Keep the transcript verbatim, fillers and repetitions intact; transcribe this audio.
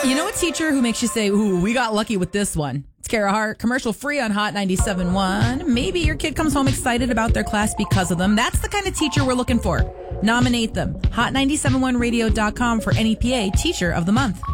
You know a teacher who makes you say, ooh, we got lucky with this one? It's Kara Hart, commercial free on Hot ninety-seven point one. Maybe your kid comes home excited about their class because of them. That's the kind of teacher we're looking for. Nominate them. hot nine seven one radio dot com for N E P A Teacher of the Month.